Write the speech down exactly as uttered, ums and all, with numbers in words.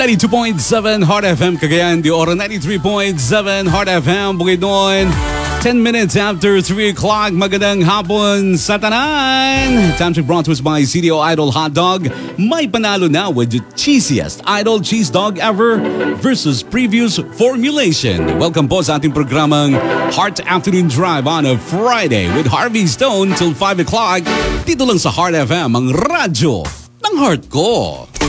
ninety-two point seven Heart F M Cagayan de Oro, ninety-three point seven Heart F M Bukidnon. ten minutes after three o'clock, magandang hapon sa tanan. Time to brought to us by C D O Idol Hot Dog. May panalo na with the cheesiest Idol cheese dog ever versus previous formulation. Welcome po sa ating programang Heart Afternoon Drive on a Friday with Harvey Stone till five o'clock. Dito lang sa Heart F M, ang radyo ng heart ko.